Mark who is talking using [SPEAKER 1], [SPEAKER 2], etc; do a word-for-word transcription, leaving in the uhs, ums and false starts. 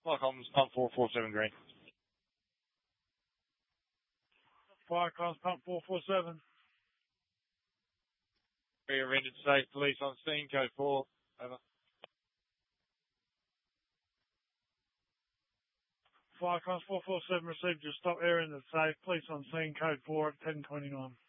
[SPEAKER 1] Fire comms, pump four four seven green.
[SPEAKER 2] Fire comms, pump four four seven.
[SPEAKER 1] Area rendered safe, police on scene, code four, over.
[SPEAKER 2] Fire comms four four seven received your stop area in the safe, police on scene, code four at ten twenty-nine.